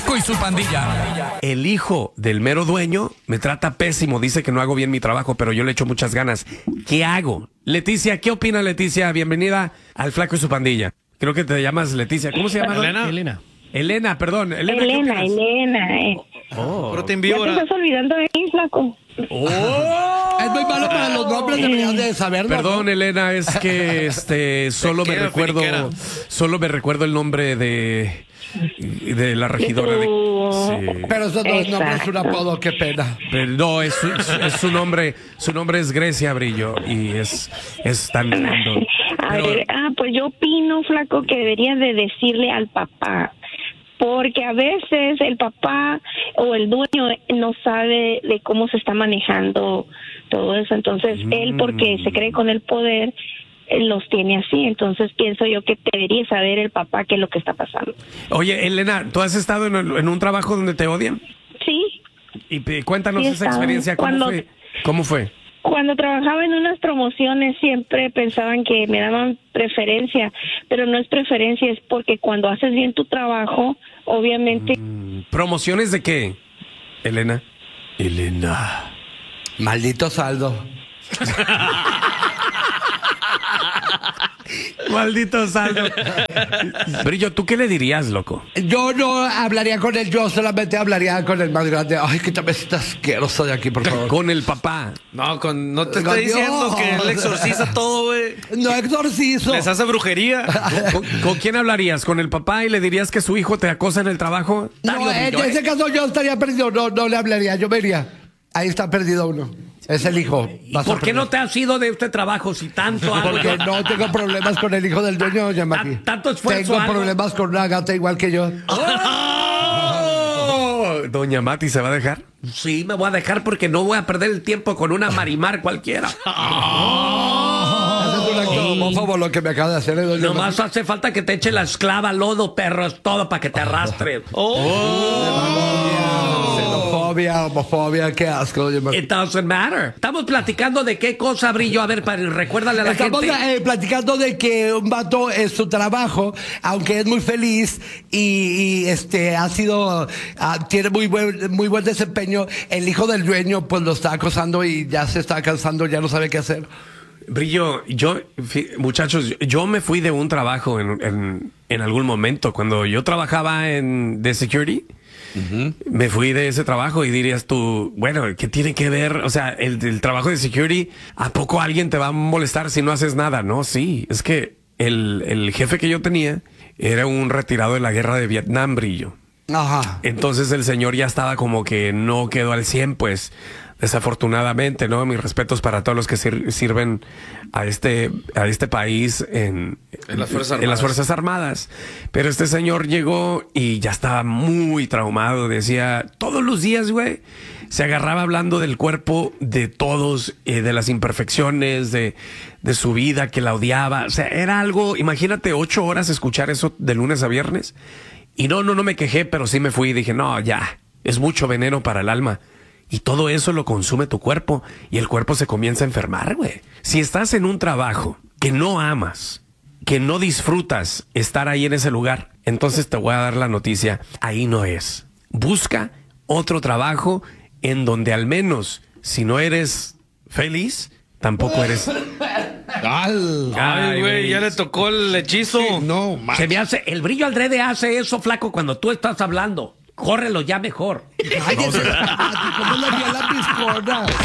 Flaco y su pandilla. El hijo del mero dueño me trata pésimo, dice que no hago bien mi trabajo, pero yo le echo muchas ganas. ¿Qué hago? Leticia, ¿qué opina Leticia? Bienvenida al Flaco y su pandilla. Creo que te llamas Leticia. ¿Cómo se llama? Elena, perdón. Elena. Pero te envío Ya te ahora. estás olvidando de mí, Flaco. Es muy malo para los nombres, deberías de saberlo. Perdón, Elena, es que solo me recuerdo el nombre de la regidora. Sí. Pero eso no es nombre, es un apodo, qué pena. Pero no, es su nombre es Grecia Brillo y es tan lindo. Pues yo opino, Flaco, que deberías de decirle al papá, porque a veces el papá o el dueño no sabe de cómo se está manejando todo eso, entonces él, porque se cree con el poder, los tiene así, entonces pienso yo que debería saber el papá qué es lo que está pasando. Oye, Elena, ¿tú has estado en un trabajo donde te odian? Sí. Y cuéntanos Sí, esa experiencia, ¿cómo fue? Cuando trabajaba en unas promociones siempre pensaban que me daban preferencia, pero no es preferencia, es porque cuando haces bien tu trabajo, obviamente... ¿Promociones de qué, Elena? Maldito saldo. Maldito saldo. Brillo, ¿tú qué le dirías, loco? Yo no hablaría con él, yo solamente hablaría con el más grande. Ay, quítame esta asquerosa de aquí, por favor. Con el papá. No, no te estoy diciendo que él exorciza todo, güey. No exorcizo. Les hace brujería. ¿Con quién hablarías? ¿Con el papá y le dirías que su hijo te acosa en el trabajo? No, en ese caso yo estaría perdido. No le hablaría, yo me iría. Ahí está perdido uno. Es el hijo. ¿Por qué no te has ido de este trabajo si tanto hago Porque yo? no tengo problemas con el hijo del dueño, Yamaki. Tanto esfuerzo Tengo hago. problemas con una gata igual que yo. ¿Doña Mati se va a dejar? Sí, me voy a dejar porque no voy a perder el tiempo con una Marimar cualquiera. Ese es un acto homófobo lo que me acaba de hacer, doña Nomás Mati. hace falta que te eche la esclava lodo, perro, es todo para que te arrastre. Xenofobia, homofobia, qué asco, doña Mati. It doesn't matter. Estamos platicando de qué cosa, Brillo. A ver, recuérdale a la Estamos gente. platicando de que un vato es su trabajo, aunque es muy feliz y ha sido, tiene muy buen desempeño. El hijo del dueño pues lo está acosando y ya se está cansando, ya no sabe qué hacer. Brillo, muchachos, yo me fui de un trabajo en algún momento. Cuando yo trabajaba de security, me fui de ese trabajo y dirías tú, bueno, ¿qué tiene que ver? O sea, el trabajo de security, ¿a poco alguien te va a molestar si no haces nada? No, sí, es que el jefe que yo tenía era un retirado de la guerra de Vietnam, Brillo. Ajá. Entonces el señor ya estaba como que no quedó al 100, pues, desafortunadamente, ¿no? Mis respetos para todos los que sirven a este país en las Fuerzas Armadas. Pero este señor llegó y ya estaba muy traumado. Decía, todos los días, güey, se agarraba hablando del cuerpo de todos, de las imperfecciones, de su vida, que la odiaba. O sea, era algo, imagínate, 8 horas escuchar eso de lunes a viernes. Y no me quejé, pero sí me fui y dije, no, ya, es mucho veneno para el alma. Y todo eso lo consume tu cuerpo y el cuerpo se comienza a enfermar, güey. Si estás en un trabajo que no amas, que no disfrutas estar ahí en ese lugar, entonces te voy a dar la noticia, ahí no es. Busca otro trabajo en donde al menos, si no eres feliz, tampoco eres... Ay, güey, ya le tocó el hechizo. No, man. Se me hace, el Brillo Aldrede hace eso, Flaco, cuando tú estás hablando. Córrelo ya mejor. Cállate, ¿cómo le dio la piscona?